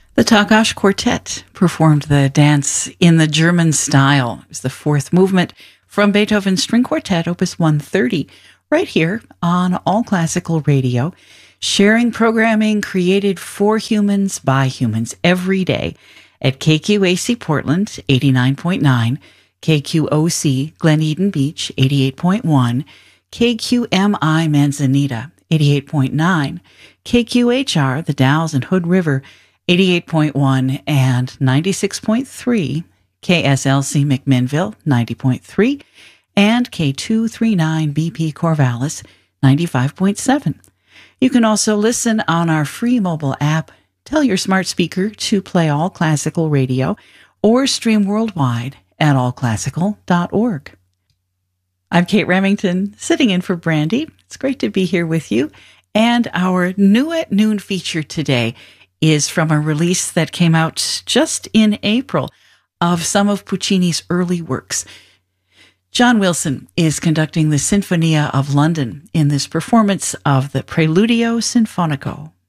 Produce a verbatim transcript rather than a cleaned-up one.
The Tagosh Quartet performed the dance in the German style. It was the fourth movement from Beethoven's String Quartet, Opus one thirty, right here on All Classical Radio, sharing programming created for humans by humans every day at K Q A C Portland, eighty-nine point nine, K Q O C Glen Eden Beach, eighty-eight point one, K Q M I Manzanita, eighty-eight point nine, K Q H R, the Dalles and Hood River, eighty-eight point one, and ninety-six point three, K S L C McMinnville, ninety point three, and K two thirty-nine B P Corvallis, ninety-five point seven. You can also listen on our free mobile app. Tell your smart speaker to play All Classical Radio or stream worldwide at all classical dot org. I'm Kate Remington, sitting in for Brandy. It's great to be here with you. And our New at Noon feature today is from a release that came out just in April of some of Puccini's early works. John Wilson is conducting the Sinfonia of London in this performance of the Preludio Sinfonico.